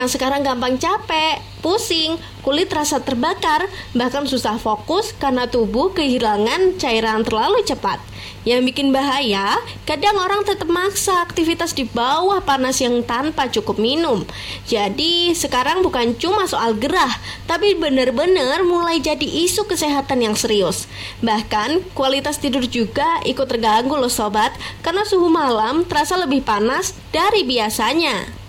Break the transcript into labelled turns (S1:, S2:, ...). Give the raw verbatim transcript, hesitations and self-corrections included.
S1: Yang sekarang gampang capek, pusing, kulit terasa terbakar, bahkan susah fokus karena tubuh kehilangan cairan terlalu cepat. Yang bikin bahaya, kadang orang tetap maksa aktivitas di bawah panas yang tanpa cukup minum. Jadi sekarang bukan cuma soal gerah, tapi benar-benar mulai jadi isu kesehatan yang serius. Bahkan kualitas tidur juga ikut terganggu loh sobat, karena suhu malam terasa lebih panas dari biasanya.